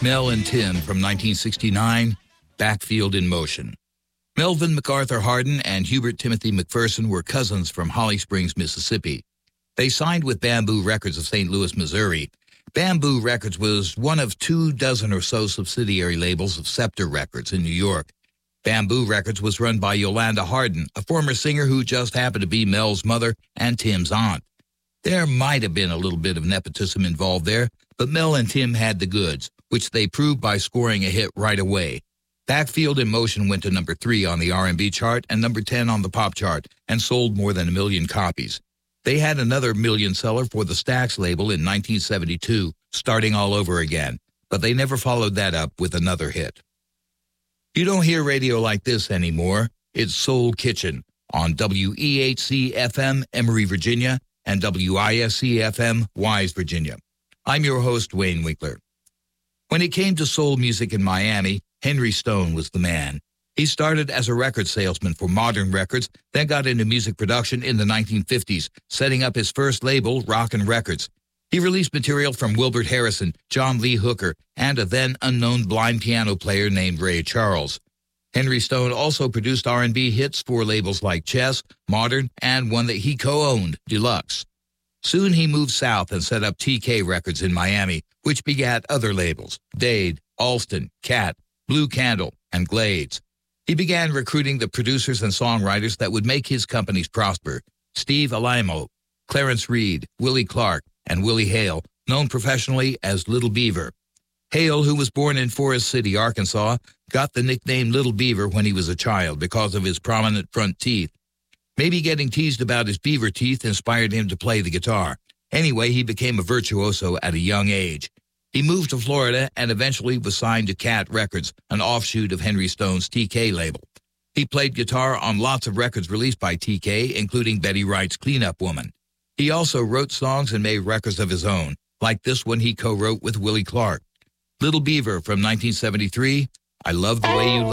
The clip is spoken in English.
Mel and Tim from 1969, Backfield in Motion. Melvin MacArthur Hardin and Hubert Timothy McPherson were cousins from Holly Springs, Mississippi. They signed with Bamboo Records of St. Louis, Missouri. Bamboo Records was one of 24 or so subsidiary labels of Scepter Records in New York. Bamboo Records was run by Yolanda Hardin, a former singer who just happened to be Mel's mother and Tim's aunt. There might have been a little bit of nepotism involved there, but Mel and Tim had the goods, which they proved by scoring a hit right away. Backfield in Motion went to number 3 on the R&B chart and number 10 on the pop chart and sold more than 1 million copies. They had another million seller for the Stax label in 1972, starting all over again, but they never followed that up with another hit. You don't hear radio like this anymore. It's Soul Kitchen on WEHC-FM, Emory, Virginia, and WISC-FM, Wise, Virginia. I'm your host, Wayne Winkler. When it came to soul music in Miami, Henry Stone was the man. He started as a record salesman for Modern Records, then got into music production in the 1950s, setting up his first label, Rockin' Records. He released material from Wilbert Harrison, John Lee Hooker, and a then-unknown blind piano player named Ray Charles. Henry Stone also produced R&B hits for labels like Chess, Modern, and one that he co-owned, Deluxe. Soon he moved south and set up TK Records in Miami, which begat other labels, Dade, Alston, Cat, Blue Candle, and Glades. He began recruiting the producers and songwriters that would make his companies prosper. Steve Alaimo, Clarence Reed, Willie Clark, and Willie Hale, known professionally as Little Beaver. Hale, who was born in Forest City, Arkansas, got the nickname Little Beaver when he was a child because of his prominent front teeth. Maybe getting teased about his beaver teeth inspired him to play the guitar. Anyway, he became a virtuoso at a young age. He moved to Florida and eventually was signed to Cat Records, an offshoot of Henry Stone's TK label. He played guitar on lots of records released by TK, including Betty Wright's Cleanup Woman. He also wrote songs and made records of his own, like this one he co-wrote with Willie Clark. Little Beaver from 1973, I Love the Way You Love.